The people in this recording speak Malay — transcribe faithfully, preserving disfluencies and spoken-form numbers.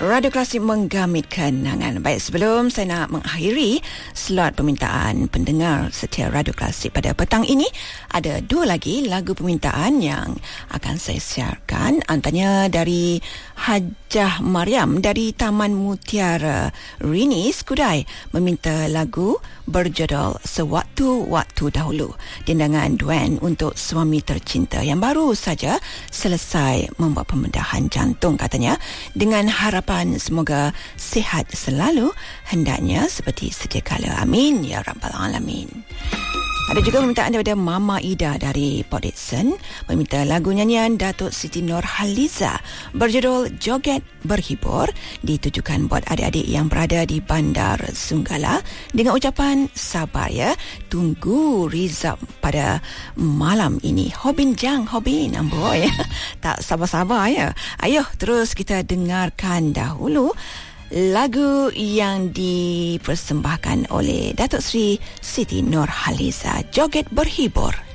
Radio Klasik menggamit kenangan. Baik, sebelum saya nak mengakhiri slot permintaan pendengar setia Radio Klasik pada petang ini, ada dua lagi lagu permintaan yang akan saya siarkan. Antaranya dari Hajah Mariam dari Taman Mutiara Rini Skudai meminta lagu berjudul Sewaktu-Waktu Dahulu, dendangan Duen untuk suami tercinta yang baru saja selesai membuat pembedahan jantung katanya, dengan harapan semoga sihat selalu, hendaknya seperti sedia kala. Amin ya rabbal alamin. Ada juga permintaan daripada Mama Ida dari Port Dickson meminta lagu nyanyian Datuk Siti Nurhaliza berjudul Joget Berhibur, ditujukan buat adik-adik yang berada di Bandar Sunggala dengan ucapan sabar ya, tunggu result pada malam ini. Hobin jang hobin amboy. Tak sabar-sabar ya. Ayo terus kita dengarkan dahulu lagu yang dipersembahkan oleh Datuk Sri Siti Nurhaliza, Joget Berhibur.